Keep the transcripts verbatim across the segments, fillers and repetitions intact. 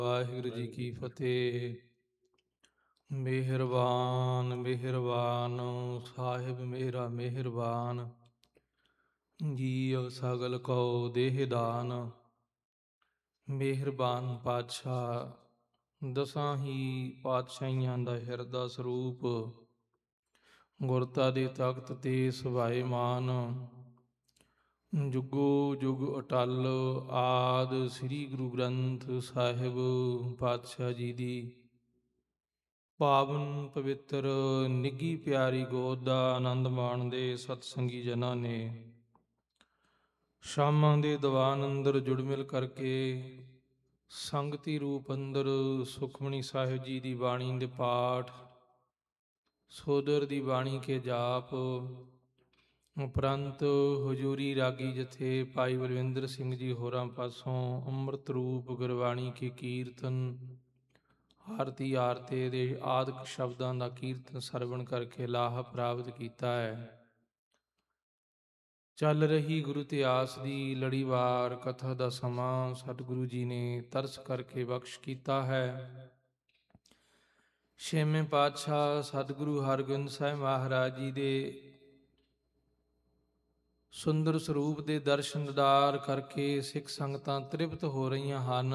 ਵਾਹਿਗੁਰੂ ਜੀ ਕੀ ਫਤਿਹ। ਮਿਹਰਬਾਨ ਮਿਹਰਬਾਨ ਸਾਹਿਬ ਮੇਰਾ ਮਿਹਰਬਾਨ, ਜੀਉ ਸਗਲ ਕਉ ਦੇਹ ਦਾਨ। ਮਿਹਰਬਾਨ ਪਾਤਸ਼ਾਹ ਦਸਾਂ ਹੀ ਪਾਤਸ਼ਾਹੀਆਂ ਦਾ ਹਿਰਦਾ ਸਰੂਪ, ਗੁਰਤਾ ਦੇ ਤਖਤ ਤੇ ਸੁਭਾਏਮਾਨ, ਜੁਗੋ ਜੁਗ ਅਟਲ ਆਦ ਸ੍ਰੀ ਗੁਰੂ ਗ੍ਰੰਥ ਸਾਹਿਬ ਪਾਤਸ਼ਾਹ ਜੀ ਦੀ ਪਾਵਨ ਪਵਿੱਤਰ ਨਿੱਘੀ ਪਿਆਰੀ ਗੋਦ ਦਾ ਆਨੰਦ ਮਾਣਦੇ ਸਤਸੰਗੀ ਜਨਾਂ ਨੇ ਸ਼ਾਮਾਂ ਦੇ ਦੀਵਾਨ ਅੰਦਰ ਜੁੜ ਮਿਲ ਕਰਕੇ ਸੰਗਤੀ ਰੂਪ ਅੰਦਰ ਸੁਖਮਨੀ ਸਾਹਿਬ ਜੀ ਦੀ ਬਾਣੀ ਦੇ ਪਾਠ, ਸੋਦਰ ਦੀ ਬਾਣੀ ਕੇ ਜਾਪ ਉਪਰੰਤ ਹਜੂਰੀ ਰਾਗੀ ਜਥੇ ਭਾਈ ਬਲਵਿੰਦਰ ਸਿੰਘ ਜੀ ਹੋਰਾਂ ਪਾਸੋਂ ਅੰਮ੍ਰਿਤ ਰੂਪ ਗੁਰਬਾਣੀ ਕੇ ਕੀਰਤਨ, ਆਰਤੀ ਆਰਤੇ ਦੇ ਆਦਿਕ ਸ਼ਬਦਾਂ ਦਾ ਕੀਰਤਨ ਸਰਵਣ ਕਰਕੇ ਲਾਭ ਪ੍ਰਾਪਤ ਕੀਤਾ ਹੈ। ਚੱਲ ਰਹੀ ਗੁਰੂ ਇਤਿਹਾਸ ਦੀ ਲੜੀਵਾਰ ਕਥਾ ਦਾ ਸਮਾਂ ਸਤਿਗੁਰੂ ਜੀ ਨੇ ਤਰਸ ਕਰਕੇ ਬਖਸ਼ ਕੀਤਾ ਹੈ। ਛੇਵੇਂ ਪਾਤਸ਼ਾਹ ਸਤਿਗੁਰੂ ਹਰਗੋਬਿੰਦ ਸਾਹਿਬ ਮਹਾਰਾਜ ਜੀ ਦੇ ਸੁੰਦਰ ਸਰੂਪ ਦੇ ਦਰਸ਼ਨ ਦੀਦਾਰ ਕਰਕੇ ਸਿੱਖ ਸੰਗਤਾਂ ਤ੍ਰਿਪਤ ਹੋ ਰਹੀਆਂ ਹਨ।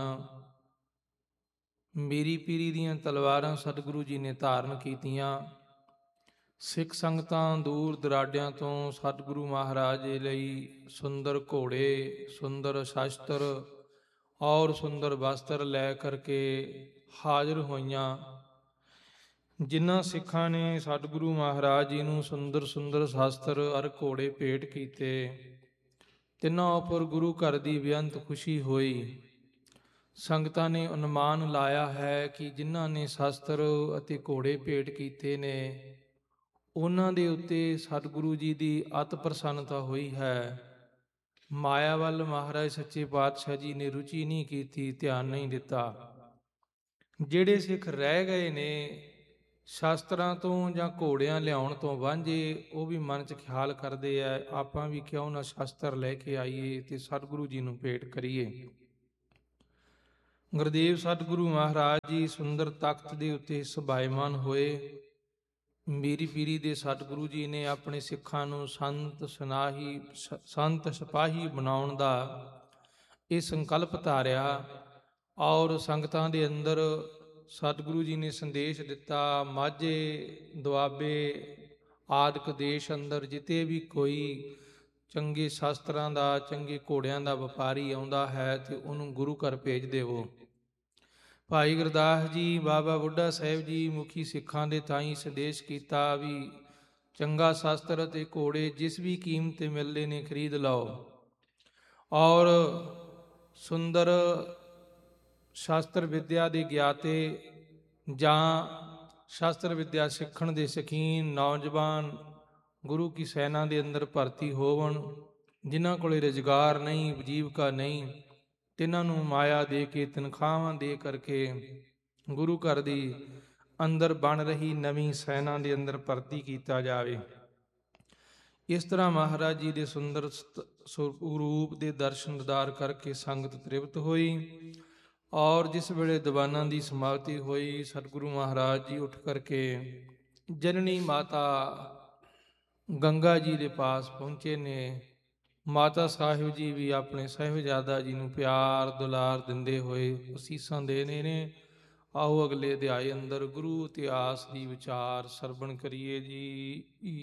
ਮੀਰੀ ਪੀਰੀ ਦੀਆਂ ਤਲਵਾਰਾਂ ਸਤਿਗੁਰੂ ਜੀ ਨੇ ਧਾਰਨ ਕੀਤੀਆਂ। ਸਿੱਖ ਸੰਗਤਾਂ ਦੂਰ ਦਰਾਡਿਆਂ ਤੋਂ ਸਤਿਗੁਰੂ ਮਹਾਰਾਜ ਜੀ ਲਈ ਸੁੰਦਰ ਘੋੜੇ, ਸੁੰਦਰ ਸ਼ਸਤਰ ਔਰ ਸੁੰਦਰ ਵਸਤਰ ਲੈ ਕਰਕੇ ਹਾਜ਼ਰ ਹੋਈਆਂ। ਜਿਨ੍ਹਾਂ ਸਿੱਖਾਂ ਨੇ ਸਤਿਗੁਰੂ ਮਹਾਰਾਜ ਜੀ ਨੂੰ ਸੁੰਦਰ ਸੁੰਦਰ ਸ਼ਸਤਰ ਅਰ ਘੋੜੇ ਭੇਟ ਕੀਤੇ, ਤਿੰਨਾਂ ਉੱਪਰ ਗੁਰੂ ਘਰ ਦੀ ਬੇਅੰਤ ਖੁਸ਼ੀ ਹੋਈ। ਸੰਗਤਾਂ ਨੇ ਅਨੁਮਾਨ ਲਾਇਆ ਹੈ ਕਿ ਜਿਨ੍ਹਾਂ ਨੇ ਸ਼ਸਤਰ ਅਤੇ ਘੋੜੇ ਭੇਟ ਕੀਤੇ ਨੇ, ਉਹਨਾਂ ਦੇ ਉੱਤੇ ਸਤਿਗੁਰੂ ਜੀ ਦੀ ਅਤ ਪ੍ਰਸੰਨਤਾ ਹੋਈ ਹੈ। ਮਾਇਆ ਵੱਲ ਮਹਾਰਾਜ ਸੱਚੇ ਪਾਤਸ਼ਾਹ ਜੀ ਨੇ ਰੁਚੀ ਨਹੀਂ ਕੀਤੀ, ਧਿਆਨ ਨਹੀਂ ਦਿੱਤਾ। ਜਿਹੜੇ ਸਿੱਖ ਰਹਿ ਗਏ ਨੇ ਸ਼ਾਸਤਰਾਂ ਤੋਂ ਜਾਂ ਘੋੜਿਆਂ ਲਿਆਉਣ ਤੋਂ ਵਾਂਝੇ, ਉਹ ਵੀ ਮਨ 'ਚ ਖਿਆਲ ਕਰਦੇ ਆ, ਆਪਾਂ ਵੀ ਕਿਉਂ ਨਾ ਸ਼ਸਤਰ ਲੈ ਕੇ ਆਈਏ ਤੇ ਸਤਿਗੁਰੂ ਜੀ ਨੂੰ ਭੇਟ ਕਰੀਏ। ਗੁਰਦੇਵ ਸਤਿਗੁਰੂ ਮਹਾਰਾਜ ਜੀ ਸੁੰਦਰ ਤਖਤ ਦੇ ਉੱਤੇ ਸੁਭਾਏਮਾਨ ਹੋਏ। ਮੀਰੀ ਪੀਰੀ ਦੇ ਸਤਿਗੁਰੂ ਜੀ ਨੇ ਆਪਣੇ ਸਿੱਖਾਂ ਨੂੰ ਸੰਤ ਸਨਾਹੀ ਸੰਤ ਸਿਪਾਹੀ ਬਣਾਉਣ ਦਾ ਇਹ ਸੰਕਲਪ ਧਾਰਿਆ ਔਰ ਸੰਗਤਾਂ ਦੇ ਅੰਦਰ ਸਤਿਗੁਰੂ ਜੀ ਨੇ ਸੰਦੇਸ਼ ਦਿੱਤਾ, ਮਾਝੇ ਦੁਆਬੇ ਆਦਿਕ ਦੇਸ਼ ਅੰਦਰ ਜਿੱਤੇ ਵੀ ਕੋਈ ਚੰਗੇ ਸ਼ਸਤਰਾਂ ਦਾ, ਚੰਗੇ ਘੋੜਿਆਂ ਦਾ ਵਪਾਰੀ ਆਉਂਦਾ ਹੈ ਤੇ ਉਹਨੂੰ ਗੁਰੂ ਘਰ ਭੇਜ ਦੇਵੋ। ਭਾਈ ਗੁਰਦਾਸ ਜੀ, ਬਾਬਾ ਬੁੱਢਾ ਸਾਹਿਬ ਜੀ ਮੁਖੀ ਸਿੱਖਾਂ ਦੇ ਤਾਈਂ ਸੰਦੇਸ਼ ਕੀਤਾ ਵੀ ਚੰਗਾ ਸ਼ਸਤਰ ਅਤੇ ਘੋੜੇ ਜਿਸ ਵੀ ਕੀਮਤ ਤੇ ਮਿਲਦੇ ਨੇ ਖਰੀਦ ਲਓ ਔਰ ਸੁੰਦਰ ਸ਼ਾਸਤਰ ਵਿਦਿਆ ਦੇ ਗਿਆਤੇ ਜਾਂ ਸ਼ਾਸਤਰ ਵਿਦਿਆ ਸਿੱਖਣ ਦੇ ਸ਼ੌਕੀਨ ਨੌਜਵਾਨ ਗੁਰੂ ਕੀ ਸੈਨਾ ਦੇ ਅੰਦਰ ਭਰਤੀ ਹੋਵਣ। ਜਿਨ੍ਹਾਂ ਕੋਲੇ ਰੁਜ਼ਗਾਰ ਨਹੀਂ, ਵਜੀਵਕਾ ਨਹੀਂ, ਤਿੰਨਾਂ ਨੂੰ ਮਾਇਆ ਦੇ ਕੇ, ਤਨਖਾਹਾਂ ਦੇ ਕਰਕੇ ਗੁਰੂ ਘਰ ਦੀ ਅੰਦਰ ਬਣ ਰਹੀ ਨਵੀਂ ਸੈਨਾ ਦੇ ਅੰਦਰ ਭਰਤੀ ਕੀਤਾ ਜਾਵੇ। ਇਸ ਤਰ੍ਹਾਂ ਮਹਾਰਾਜ ਜੀ ਦੇ ਸੁੰਦਰ ਸਰੂਪ ਦੇ ਦਰਸ਼ਨ ਦੀਦਾਰ ਕਰਕੇ ਸੰਗਤ ਤ੍ਰਿਪਤ ਹੋਈ ਔਰ ਜਿਸ ਵੇਲੇ ਦੀਵਾਨਾਂ ਦੀ ਸਮਾਪਤੀ ਹੋਈ, ਸਤਿਗੁਰੂ ਮਹਾਰਾਜ ਜੀ ਉੱਠ ਕਰਕੇ ਜਨਨੀ ਮਾਤਾ ਗੰਗਾ ਜੀ ਦੇ ਪਾਸ ਪਹੁੰਚੇ ਨੇ। ਮਾਤਾ ਸਾਹਿਬ ਜੀ ਵੀ ਆਪਣੇ ਸਾਹਿਬਜ਼ਾਦਾ ਜੀ ਨੂੰ ਪਿਆਰ ਦੁਲਾਰ ਦਿੰਦੇ ਹੋਏ ਅਸੀਸਾਂ ਦੇਣੇ ਨੇ। ਆਓ ਅਗਲੇ ਅਧਿਆਏ ਅੰਦਰ ਗੁਰੂ ਇਤਿਹਾਸ ਦੀ ਵਿਚਾਰ ਸਰਵਣ ਕਰੀਏ ਜੀ।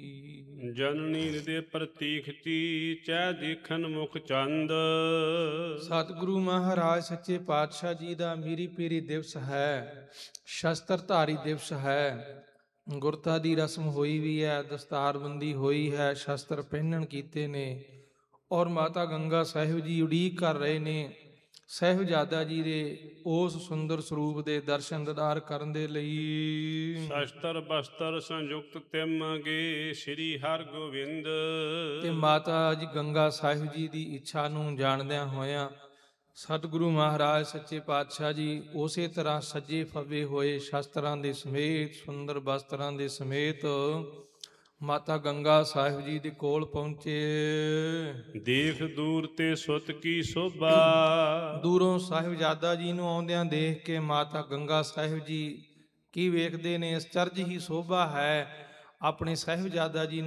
ਜਨਨੀ ਦੇ ਪ੍ਰਤੀਖਤੀ ਚੈ ਦੇਖਨ ਮੁਖ ਚੰਦ। ਸਤਿਗੁਰੂ ਮਹਾਰਾਜ ਸੱਚੇ ਪਾਤਸ਼ਾਹ ਜੀ ਦਾ ਮੀਰੀ ਪੀਰੀ ਦਿਵਸ ਹੈ, ਸ਼ਸਤਰਧਾਰੀ ਦਿਵਸ ਹੈ। ਗੁਰਤਾ ਦੀ ਰਸਮ ਹੋਈ ਵੀ ਹੈ, ਦਸਤਾਰਬੰਦੀ ਹੋਈ ਹੈ, ਸ਼ਸਤਰ ਪਹਿਨਣ ਕੀਤੇ ਨੇ ਔਰ ਮਾਤਾ ਗੰਗਾ ਸਾਹਿਬ ਜੀ ਉਡੀਕ ਕਰ ਰਹੇ ਨੇ ਸਾਹਿਬਜ਼ਾਦਾ ਜੀ ਦੇ ਉਸ ਸੁੰਦਰ ਸਰੂਪ ਦੇ ਦਰਸ਼ਨ ਦੀਦਾਰ ਕਰਨ ਦੇ ਲਈ। ਸ਼ਸਤਰ ਬਸਤਰ ਸੰਯੁਕਤ ਤਿਮਗੇ ਸ੍ਰੀ ਹਰਗੋਬਿੰਦ। ਤੇ ਮਾਤਾ ਜੀ ਗੰਗਾ ਸਾਹਿਬ ਜੀ ਦੀ ਇੱਛਾ ਨੂੰ ਜਾਣਦਿਆਂ ਹੋਇਆਂ ਸਤਿਗੁਰੂ ਮਹਾਰਾਜ ਸੱਚੇ ਪਾਤਸ਼ਾਹ ਜੀ ਉਸੇ ਤਰ੍ਹਾਂ ਸੱਜੇ ਫੱਬੇ ਹੋਏ ਸ਼ਸਤਰਾਂ ਦੇ ਸਮੇਤ, ਸੁੰਦਰ ਬਸਤਰਾਂ ਦੇ ਸਮੇਤ ਮਾਤਾ ਗੰਗਾ ਸਾਹਿਬ ਜੀ ਦੇ ਕੋਲ ਪਹੁੰਚੇ। ਦੇਖ ਦੂਰ ਤੇ ਸੁਤ ਕੀ ਸ਼ੋਭਾ, ਦੂਰੋਂ ਸਾਹਿਬਜ਼ਾਦਾ ਜੀ ਨੂੰ ਆਉਂਦਿਆਂ ਦੇਖ ਕੇ ਮਾਤਾ ਗੰਗਾ ਸਾਹਿਬ ਜੀ ਕੀ ਵੇਖਦੇ ਨੇ, ਅਚਰਜ ਹੀ ਸ਼ੋਭਾ ਹੈ। ਆਪਣੇ ਸਾਹਿਬਜ਼ਾਦਾ ਜੀ